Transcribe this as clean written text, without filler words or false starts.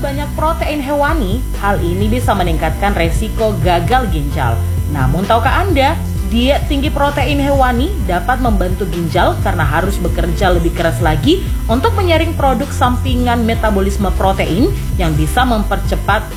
banyak protein hewani, hal ini bisa meningkatkan resiko gagal ginjal. Namun tahukah Anda, diet tinggi protein hewani dapat membantu ginjal karena harus bekerja lebih keras lagi untuk menyaring produk sampingan metabolisme protein yang bisa mempercepat